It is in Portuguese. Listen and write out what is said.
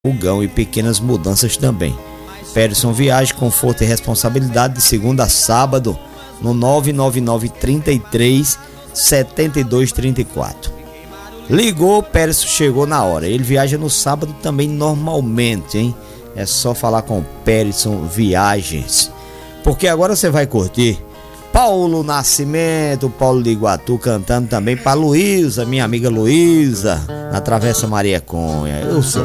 fogão e pequenas mudanças também. Perisson Viagem, conforto e responsabilidade de segunda a sábado no 99933 7234. Ligou, Perisson chegou na hora. Ele viaja no sábado também normalmente, hein? É só falar com Perisson Viagens. Porque agora você vai curtir Paulo Nascimento, Paulo de Iguatu, cantando também para Luísa, minha amiga Luísa, na Travessa Maria Cunha. Eu sei.